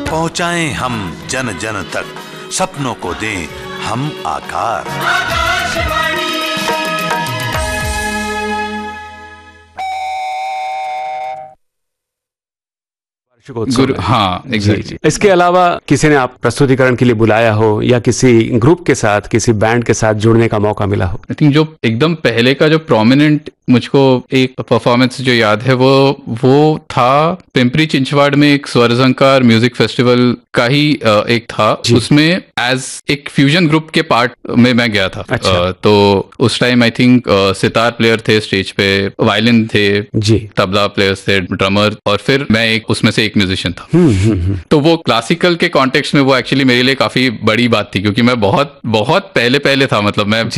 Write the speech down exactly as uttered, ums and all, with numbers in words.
पहुंचाएं हम जन जन तक, सपनों को दें हम आकार। गुरु, हाँ एग्जैक्टली। इसके अलावा किसी ने आप प्रस्तुतिकरण के लिए बुलाया हो या किसी ग्रुप के साथ, किसी बैंड के साथ जुड़ने का मौका मिला हो? आई थिंक जो एकदम पहले का जो प्रोमिनेंट मुझको एक परफॉर्मेंस जो याद है वो वो था पिंपरी चिंचवाड़ में एक स्वरझंकार म्यूजिक फेस्टिवल का ही एक था। उसमें एज एक फ्यूजन ग्रुप के पार्ट में मैं गया था। अच्छा। तो उस time I think sitar player थे स्टेज पे, वायलिन थे जी, तबला प्लेयर्स थे, ड्रमर, और फिर मैं एक उसमें से एक म्यूजिशियन था। हुँ, हुँ, हुँ. तो वो क्लासिकल के कॉन्टेक्स्ट में वो एक्चुअली मेरे लिए काफी बड़ी बात थी, क्योंकि मैं बहुत बहुत पहले पहले था, मतलब मैं